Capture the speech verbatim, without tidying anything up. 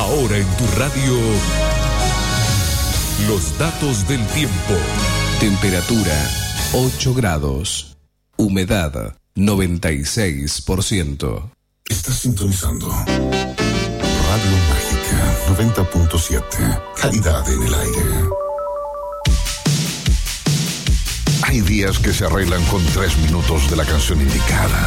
Ahora en tu radio, los datos del tiempo. Temperatura ocho grados. Humedad noventa y seis por ciento. Estás sintonizando Radio Mágica noventa punto siete. Calidad en el aire. Hay días que se arreglan con tres minutos de la canción indicada.